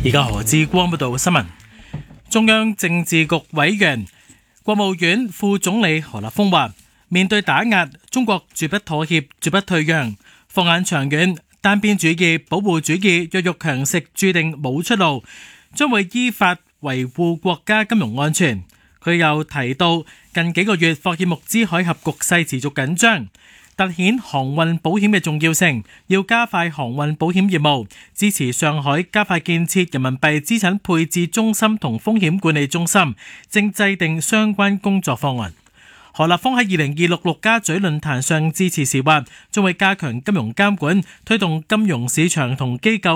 而家何志光報道新聞。中央政治局委員、國務院副總理何立峰話：面對打壓，中國絕不妥協，絕不退讓。放眼長遠，單邊主義、保護主義弱肉強食，注定冇出路，將會依法維護國家金融安全。佢又提到，近幾個月霍爾木茲海峽局勢持續緊張，凸顯航運保險嘅重要性，要加快航運保險業務，支持上海加快建設人民幣資產配置中心同風險管理中心，正制定相關工作方案。何立峰喺2026陸家嘴論壇上致辭時話，將會加強金融監管，推動金融市場同機構